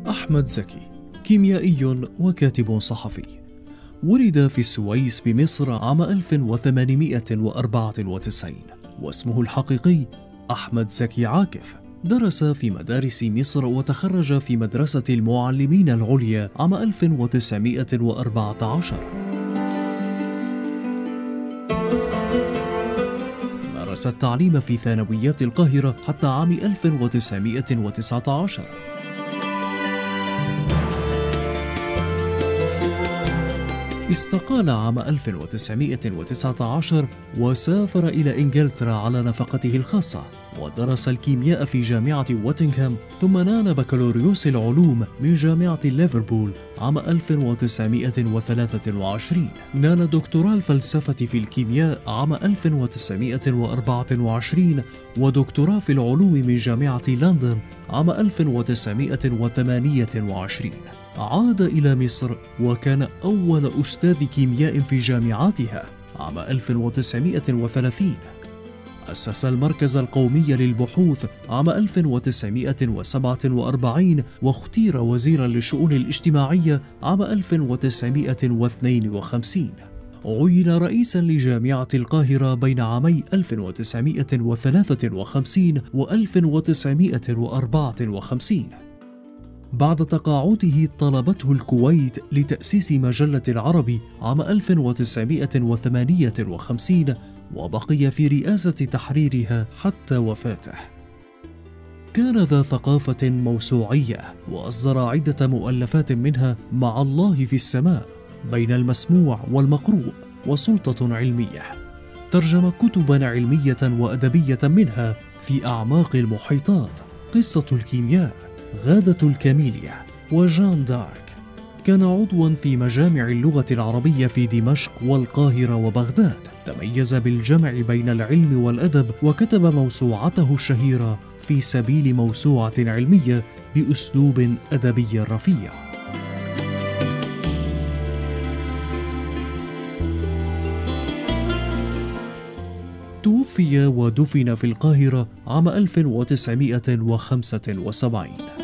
أحمد زكي كيميائي وكاتب صحفي، ولد في السويس بمصر عام 1894، واسمه الحقيقي أحمد زكي عاكف. درس في مدارس مصر وتخرج في مدرسة المعلمين العليا عام 1914. مارس التعليم في ثانويات القاهرة حتى عام 1919. استقال عام 1919 وسافر إلى إنجلترا على نفقته الخاصة، ودرس الكيمياء في جامعة واتنغهام، ثم نال بكالوريوس العلوم من جامعة ليفربول عام 1923. نال دكتوراه الفلسفة في الكيمياء عام 1924، ودكتوراه في العلوم من جامعة لندن عام 1928. عاد إلى مصر وكان أول أستاذ كيمياء في جامعاتها عام 1930. أسس المركز القومي للبحوث عام 1947، واختير وزيرا للشؤون الاجتماعية عام 1952. عين رئيسا لجامعة القاهرة بين عامي 1953 و 1954. بعد تقاعده طلبته الكويت لتأسيس مجلة العربي عام 1958، وبقي في رئاسة تحريرها حتى وفاته. كان ذا ثقافة موسوعية، وأصدر عدة مؤلفات منها مع الله في السماء، بين المسموع والمقروء، وسلطة علمية. ترجم كتبا علمية وأدبية منها في أعماق المحيطات، قصة الكيمياء، غادة الكاميليا، وجان دارك. كان عضوا في مجامع اللغة العربية في دمشق والقاهرة وبغداد. تميز بالجمع بين العلم والأدب، وكتب موسوعته الشهيرة في سبيل موسوعة علمية بأسلوب أدبي رفيع. توفي ودفن في القاهرة عام 1975.